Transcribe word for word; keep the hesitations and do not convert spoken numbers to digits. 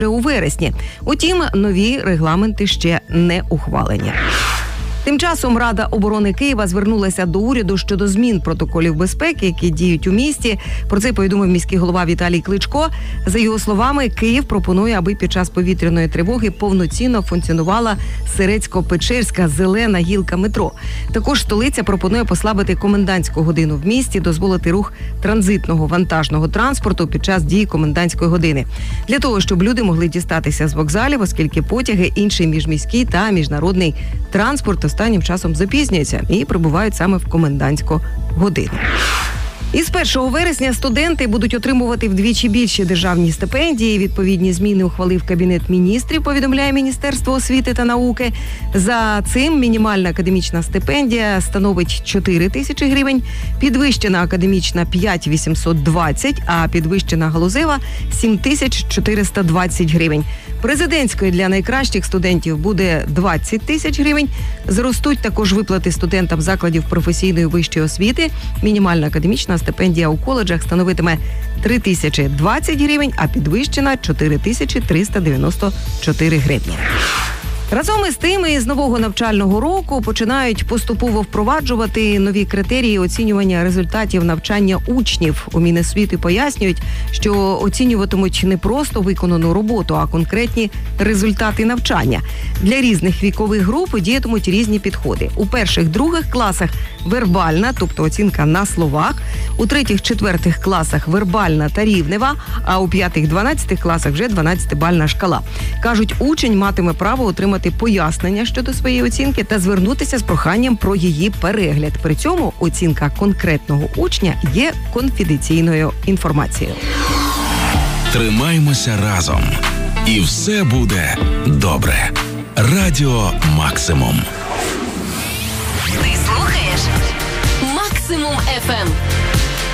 у вересні. Утім, нові регламенти ще не ухвалені. Тим часом Рада оборони Києва звернулася до уряду щодо змін протоколів безпеки, які діють у місті. Про це повідомив міський голова Віталій Кличко. За його словами, Київ пропонує, аби під час повітряної тривоги повноцінно функціонувала Сирецько-Печерська зелена гілка метро. Також столиця пропонує послабити комендантську годину в місті, дозволити рух транзитного вантажного транспорту під час дії комендантської години. Для того, щоб люди могли дістатися з вокзалів, оскільки потяги, інший міжміський та міжнародний транспорт останнім часом запізнюються і прибувають саме в комендантську годину. Із першого вересня студенти будуть отримувати вдвічі більші державні стипендії. Відповідні зміни ухвалив Кабінет міністрів, повідомляє Міністерство освіти та науки. За цим мінімальна академічна стипендія становить чотири тисячі гривень, підвищена академічна – п'ять тисяч вісімсот двадцять, а підвищена галузева – сім тисяч чотириста двадцять гривень. Президентської для найкращих студентів буде двадцять тисяч гривень. Зростуть також виплати студентам закладів професійної вищої освіти. Мінімальна академічна стипендія у коледжах становитиме три тисячі двадцять гривень, а підвищена – чотири тисячі триста дев'яносто чотири гривні. Разом із тим, із нового навчального року починають поступово впроваджувати нові критерії оцінювання результатів навчання учнів. У Міносвіти пояснюють, що оцінюватимуть не просто виконану роботу, а конкретні результати навчання. Для різних вікових груп діятимуть різні підходи. У перших-других класах вербальна, тобто оцінка на словах, у третіх-четвертих класах вербальна та рівнева, а у п'ятих-дванадцятих класах вже дванадцятибальна шкала. Кажуть, учень матиме право отримати пояснення щодо своєї оцінки та звернутися з проханням про її перегляд. При цьому оцінка конкретного учня є конфіденційною інформацією. Тримаймося разом. І все буде добре. Радіо Максимум. Ти слухаєш Максимум еф ем.